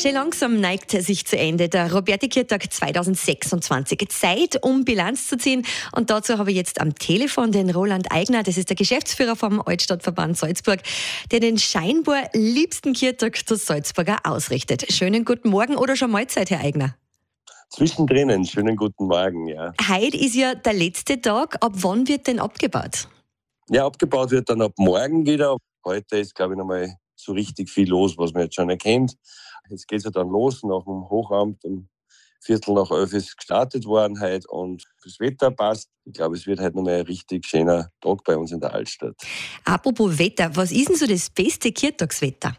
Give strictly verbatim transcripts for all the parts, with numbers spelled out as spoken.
Schon langsam neigt er sich zu Ende, der Roberti-Kirtag zweitausendsechsundzwanzig. Zeit, um Bilanz zu ziehen. Und dazu habe ich jetzt am Telefon den Roland Eigner, das ist der Geschäftsführer vom Altstadtverband Salzburg, der den scheinbar liebsten Kirtag der Salzburger ausrichtet. Schönen guten Morgen oder schon Mahlzeit, Herr Eigner. Zwischendrin, schönen guten Morgen, ja. Heute ist ja der letzte Tag. Ab wann wird denn abgebaut? Ja, abgebaut wird dann ab morgen wieder. Heute ist, glaube ich, nochmal so richtig viel los, was man jetzt schon erkennt. Jetzt geht es ja dann los, nach dem Hochamt um Viertel nach elf ist gestartet worden heute und das Wetter passt. Ich glaube, es wird heute nochmal ein richtig schöner Tag bei uns in der Altstadt. Apropos Wetter, was ist denn so das beste Kirtagswetter?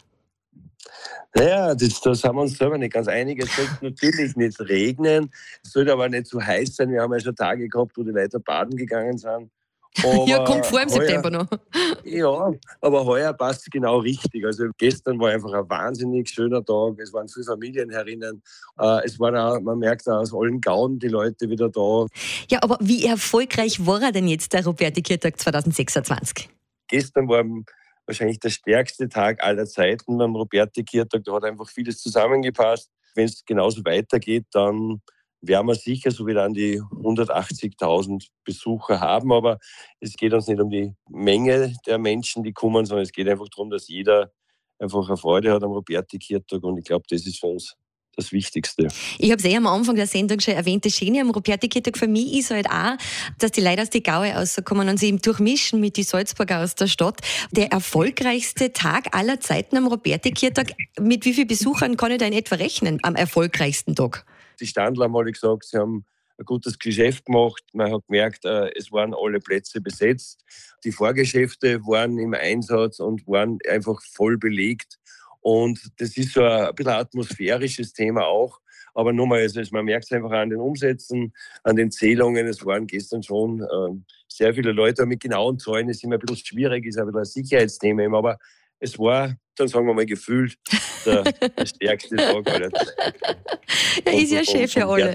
Naja, das, da sind wir uns selber nicht ganz einig. Es sollte natürlich nicht regnen, es sollte aber nicht zu heiß sein. Wir haben ja schon Tage gehabt, wo die Leute baden gegangen sind. Aber ja, kommt vor im heuer, September noch. Ja, aber heuer passt es genau richtig. Also gestern war einfach ein wahnsinnig schöner Tag. Es waren viele Familien herinnen. Äh, es waren auch, man merkt auch aus allen Gauen die Leute wieder da. Ja, aber wie erfolgreich war er denn jetzt, der Roberti-Kirtag zweitausendsechsundzwanzig? Gestern war wahrscheinlich der stärkste Tag aller Zeiten beim Roberti-Kirtag. Da hat einfach vieles zusammengepasst. Wenn es genauso weitergeht, dann werden wir sicher so wieder an die hundertachtzigtausend Besucher haben. Aber es geht uns nicht um die Menge der Menschen, die kommen, sondern es geht einfach darum, dass jeder einfach eine Freude hat am Roberti-Kirtag. Und ich glaube, das ist für uns das Wichtigste. Ich habe es eh am Anfang der Sendung schon erwähnt, das Schöne am Roberti-Kirtag für mich ist halt auch, dass die Leute aus die Gaue rauskommen und sich eben durchmischen mit die Salzburger aus der Stadt. Der erfolgreichste Tag aller Zeiten am Roberti-Kirtag, mit wie vielen Besuchern kann ich da in etwa rechnen am erfolgreichsten Tag? Die Standler haben alle gesagt, sie haben ein gutes Geschäft gemacht. Man hat gemerkt, es waren alle Plätze besetzt. Die Vorgeschäfte waren im Einsatz und waren einfach voll belegt. Und das ist so ein bisschen ein atmosphärisches Thema auch. Aber nochmal, also man merkt es einfach an den Umsätzen, an den Zählungen. Es waren gestern schon äh, sehr viele Leute. Mit genauen Zahlen ist immer ein bisschen schwierig, ist ein bisschen ein Sicherheitsthema. Aber es war, dann sagen wir mal, gefühlt der, der stärkste Tag aller Zeiten. Er ist ja Chef für alle.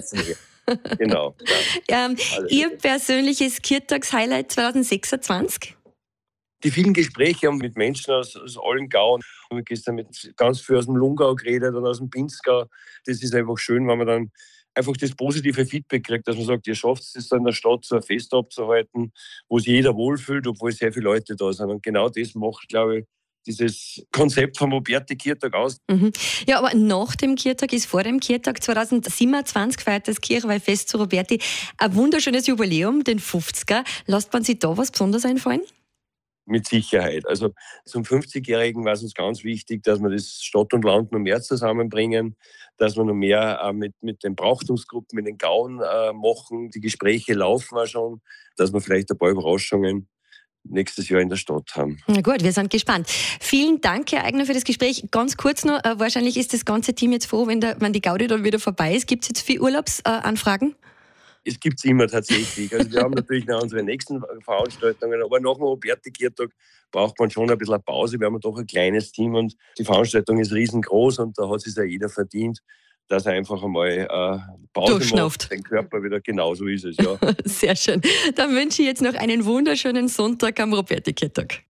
Genau. Ja. Ähm, Ihr persönliches Kirtags-Highlight zweitausendsechsundzwanzig? Die vielen Gespräche mit Menschen aus, aus allen Gauen. Ich habe gestern mit ganz viel aus dem Lungau geredet und aus dem Pinzgau. Das ist einfach schön, wenn man dann einfach das positive Feedback kriegt, dass man sagt, ihr schafft es in der Stadt, so ein Fest abzuhalten, wo sich jeder wohlfühlt, obwohl sehr viele Leute da sind. Und genau das macht, glaube ich, dieses Konzept vom Roberti-Kirtag aus. Mhm. Ja, aber nach dem Kirtag ist vor dem Kirtag zweitausendsiebenundzwanzig feiert das Kirchweihfest zu Roberti ein wunderschönes Jubiläum, den fünfziger. Lasst man sich da was Besonderes einfallen? Mit Sicherheit. Also zum fünfzigjährigen war es uns ganz wichtig, dass wir das Stadt und Land noch mehr zusammenbringen, dass wir noch mehr äh, mit, mit den Brauchtumsgruppen, mit den Gauen äh, machen. Die Gespräche laufen auch schon, dass wir vielleicht ein paar Überraschungen nächstes Jahr in der Stadt haben. Na gut, wir sind gespannt. Vielen Dank, Herr Eigner, für das Gespräch. Ganz kurz noch, äh, wahrscheinlich ist das ganze Team jetzt froh, wenn, der, wenn die Gaudi dann wieder vorbei ist. Gibt es jetzt viele Urlaubsanfragen? Äh, Es gibt es immer tatsächlich. Also wir haben natürlich noch unsere nächsten Veranstaltungen, aber nach dem Roberti-Kirtag braucht man schon ein bisschen eine Pause. Wir haben doch ein kleines Team und die Veranstaltung ist riesengroß und da hat sich ja jeder verdient, dass er einfach einmal äh, Pause macht. Den Körper wieder, genauso ist es, ja. Sehr schön. Dann wünsche ich jetzt noch einen wunderschönen Sonntag am Roberti-Kirtag.